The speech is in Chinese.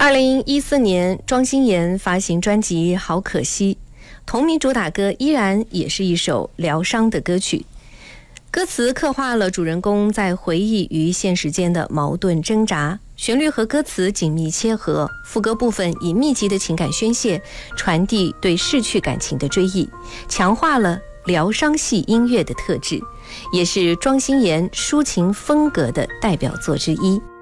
2014年，庄心妍发行专辑《好可惜》，同名主打歌依然也是一首疗伤的歌曲。歌词刻画了主人公在回忆与现实间的矛盾挣扎，旋律和歌词紧密切合，副歌部分以密集的情感宣泄，传递对逝去感情的追忆，强化了疗伤系音乐的特质，也是庄心妍抒情风格的代表作之一。